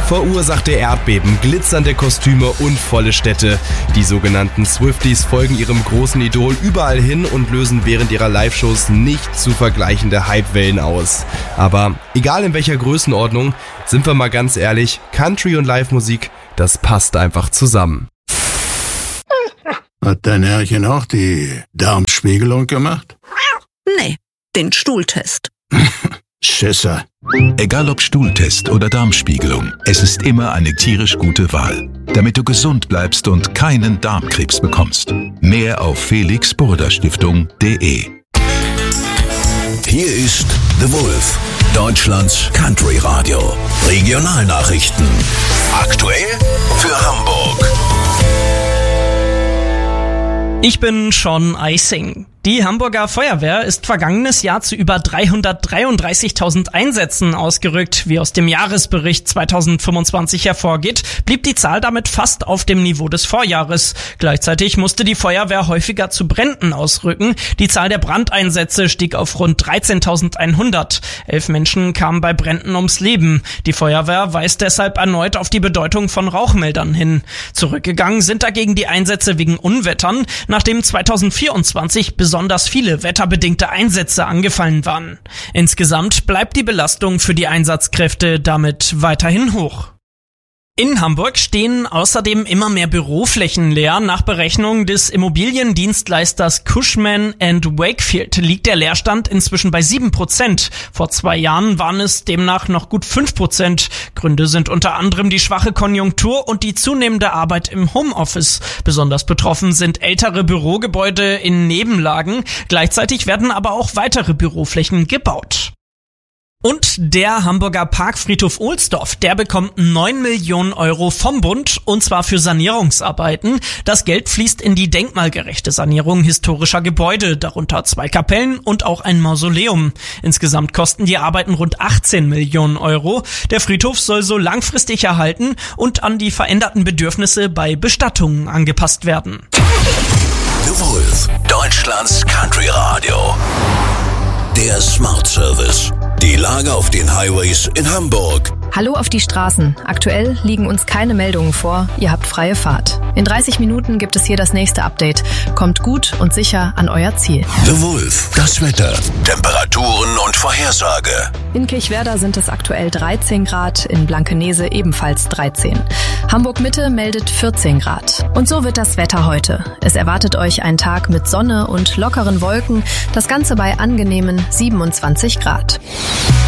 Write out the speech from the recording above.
Verursachte Erdbeben, glitzernde Kostüme und volle Städte. Die sogenannten Swifties folgen ihrem großen Idol überall hin und lösen während ihrer Live-Shows nicht zu vergleichende Hypewellen aus. Aber egal in welcher Größenordnung, sind wir mal ganz ehrlich, Country und Live-Musik, das passt einfach zusammen. Hat dein Herrchen auch die Darmspiegelung gemacht? Nee, den Stuhltest. Schisser. Egal ob Stuhltest oder Darmspiegelung, es ist immer eine tierisch gute Wahl, damit du gesund bleibst und keinen Darmkrebs bekommst. Mehr auf felixburda-stiftung.de. Hier ist The Wolf, Deutschlands Country Radio. Regionalnachrichten. Aktuell für Hamburg. Ich bin Sean Eising. Die Hamburger Feuerwehr ist vergangenes Jahr zu über 333.000 Einsätzen ausgerückt. Wie aus dem Jahresbericht 2025 hervorgeht, blieb die Zahl damit fast auf dem Niveau des Vorjahres. Gleichzeitig musste die Feuerwehr häufiger zu Bränden ausrücken. Die Zahl der Brandeinsätze stieg auf rund 13.100. 11 Menschen kamen bei Bränden ums Leben. Die Feuerwehr weist deshalb erneut auf die Bedeutung von Rauchmeldern hin. Zurückgegangen sind dagegen die Einsätze wegen Unwettern, nachdem 2024 besonders viele wetterbedingte Einsätze angefallen waren. Insgesamt bleibt die Belastung für die Einsatzkräfte damit weiterhin hoch. In Hamburg stehen außerdem immer mehr Büroflächen leer. Nach Berechnung des Immobiliendienstleisters Cushman & Wakefield liegt der Leerstand inzwischen bei 7%. Vor 2 Jahren waren es demnach noch gut 5%. Gründe sind unter anderem die schwache Konjunktur und die zunehmende Arbeit im Homeoffice. Besonders betroffen sind ältere Bürogebäude in Nebenlagen. Gleichzeitig werden aber auch weitere Büroflächen gebaut. Und der Hamburger Parkfriedhof Ohlsdorf, der bekommt 9 Millionen Euro vom Bund, und zwar für Sanierungsarbeiten. Das Geld fließt in die denkmalgerechte Sanierung historischer Gebäude, darunter 2 Kapellen und auch ein Mausoleum. Insgesamt kosten die Arbeiten rund 18 Millionen Euro. Der Friedhof soll so langfristig erhalten und an die veränderten Bedürfnisse bei Bestattungen angepasst werden. The Wolf, Deutschlands Country Radio. Der Smart Service. Die Lage auf den Highways in Hamburg. Hallo auf die Straßen. Aktuell liegen uns keine Meldungen vor. Ihr habt freie Fahrt. In 30 Minuten gibt es hier das nächste Update. Kommt gut und sicher an euer Ziel. The Wolf, das Wetter, Temperaturen und Vorhersage. In Kirchwerder sind es aktuell 13 Grad, in Blankenese ebenfalls 13. Hamburg-Mitte meldet 14 Grad. Und so wird das Wetter heute. Es erwartet euch ein Tag mit Sonne und lockeren Wolken. Das Ganze bei angenehmen 27 Grad.